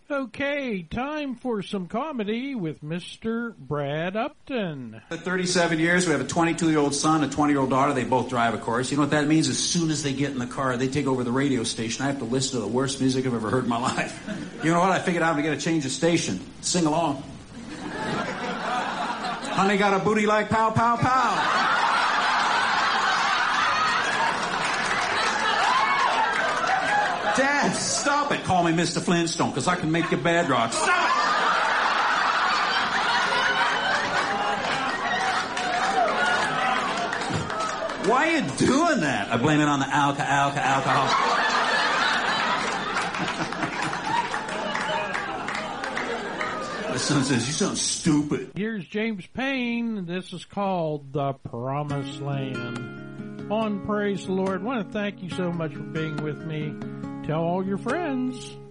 Okay, time for some comedy with Mr. Brad Upton. 37 years, we have a 22-year-old son, a 20-year-old daughter. They both drive, of course. You know what that means? As soon as they get in the car, they take over the radio station. I have to listen to the worst music I've ever heard in my life. You know what? I figured out I'm going to change the station. Sing along. Honey got a booty like pow, pow, pow. Dad, stop it. Call me Mr. Flintstone, because I can make you bad rock. Stop it! Why are you doing that? I blame it on the alcohol. My son says, you sound stupid. Here's James Payne. This is called The Promised Land. On Praise the Lord. I want to thank you so much for being with me. Tell all your friends.